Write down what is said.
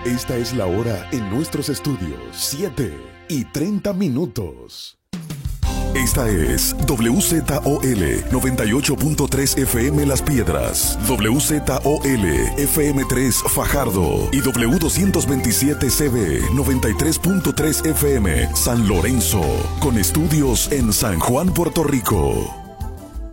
Esta es la hora en nuestros estudios, 7:30. Esta es WZOL 98.3 FM Las Piedras, WZOL FM3 Fajardo y W227CB 93.3 FM San Lorenzo, con estudios en San Juan, Puerto Rico.